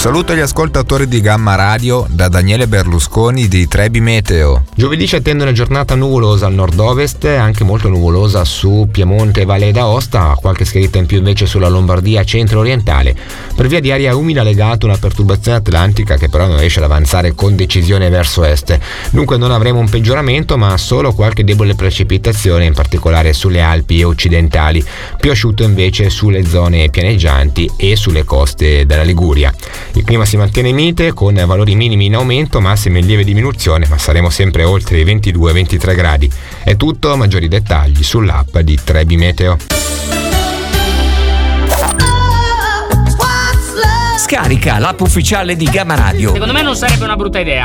saluto agli ascoltatori di Gamma Radio da Daniele Berlusconi di Trebi Meteo. Giovedì ci attende una giornata nuvolosa al nord-ovest, anche molto nuvolosa su Piemonte e Valle d'Aosta, qualche schiarita in più invece sulla Lombardia centro-orientale. Per via di aria umida legata una perturbazione atlantica che però non riesce ad avanzare con decisione verso est. Dunque non avremo un peggioramento, ma solo qualche debole precipitazione, in particolare sulle Alpi occidentali. Più asciutto invece sulle zone pianeggianti e sulle coste della Liguria. Il clima si mantiene mite con valori minimi in aumento, massimi in lieve diminuzione, ma saremo sempre oltre i 22-23 gradi. È tutto, maggiori dettagli sull'app di Trebi Meteo. Scarica l'app ufficiale di Gamma Radio. Secondo me non sarebbe una brutta idea.